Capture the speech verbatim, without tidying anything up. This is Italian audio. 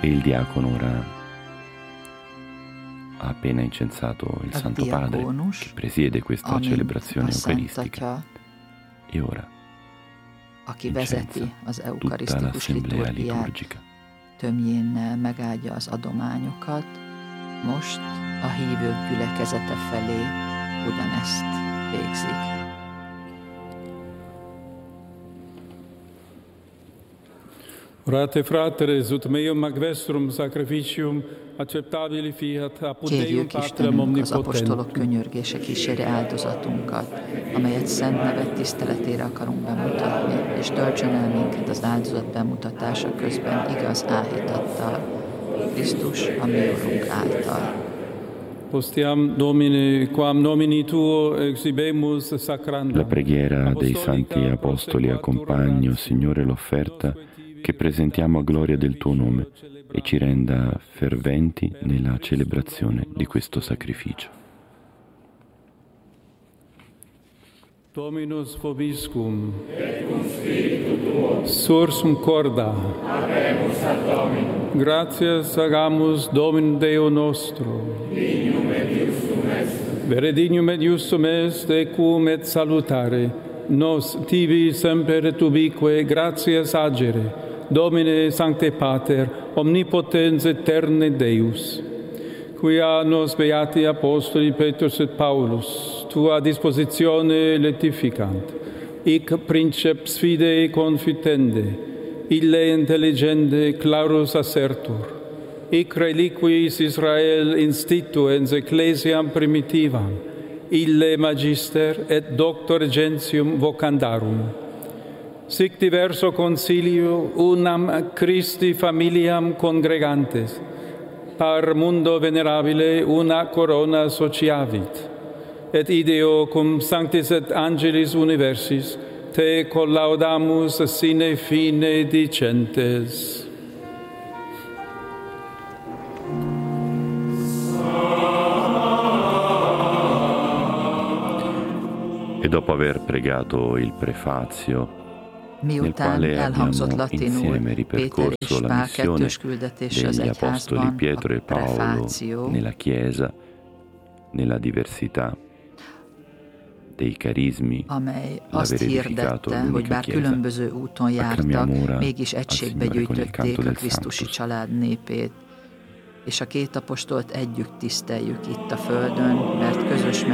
E il diacono ora ha appena incensato il Santo Padre che presiede questa celebrazione eucaristica e ora aki vezeti az tutta eukarisztikus l'assemblea liturgiát, liturgica. tömjénnel megáldja az adományokat, most a hívők gyülekezete felé ugyanezt végzik. Orate fratres, ut meum ac vestrum sacrificium acceptabili fiat apud Deum Kérjük Patrem Istenünk az omnipotentem. apostolok könyörgése kíséri áldozatunkat, amelyet szent neved tiszteletére akarunk bemutatni, és töltsön el minket az áldozat bemutatása közben igaz áhítattal, Krisztus, a mi Urunk által. Postiam Domine, quam nomini Tuo exibemus sacrandum. La preghiera dei santi apostoli accompagni, o Signore, l'offerta che presentiamo a gloria del Tuo nome e ci renda ferventi nella celebrazione di questo sacrificio. Dominus vobiscum, et cum spiritu tuo, sursum corda, habemus ad Dominum. Gratias agamus Dominum Deo nostro, dignum et justum est, vere dignum et justum est, equum et salutare, nos tibi semper et ubique gratias agere, Domine Sancte Pater, omnipotens aeterne Deus, quia nos beati apostoli Petrus et Paulus, Tua dispositione letificant, hic princeps fidei confitende, ille intelligente clarus assertur, hic reliquis Israel instituens ecclesiam primitivam, ille magister et doctor gentium vocandarum. Sic diverso concilio unam Christi familiam congregantes, par mundo venerabile una corona sociavit, et ideo cum sanctis et angelis universis te collaudamus sine fine dicentes. E dopo aver pregato il prefazio, nel Miután quale elhangzott abbiamo latinul insieme Péter és ripercorso la Pál missione kettős küldetése az degli apostoli egyházban, Pietro a e Paolo prefáció, nella Chiesa, nella diversità dei carismi, amely l'avere azt edificato hirdette, hogy l'unica bár Chiesa. különböző úton Acclamiamo jártak, ora mégis al egységbe Signore con il gyűjtötték canto a del Krisztusi Sanctus. család népét, és a két apostolt együtt tiszteljük itt a földön, mert közös